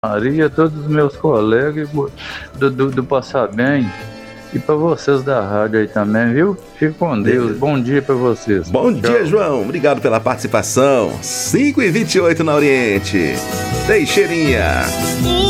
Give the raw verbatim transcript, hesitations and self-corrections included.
Maria, todos os meus colegas do, do, do Passar Bem. E para vocês da rádio aí também, viu? Fique com Deus. Beleza. Bom dia para vocês. Bom Tchau. dia, João. Obrigado pela participação. cinco e vinte e oito na Oriente. Teixeirinha.